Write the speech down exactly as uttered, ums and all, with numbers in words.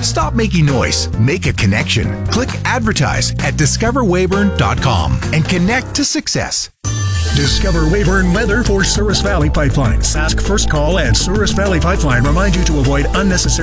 Stop making noise. Make a connection. Click advertise at discover weyburn dot com and connect to success. Discover Weyburn weather for Souris Valley Pipelines. Ask First Call and Souris Valley Pipeline remind you to avoid unnecessary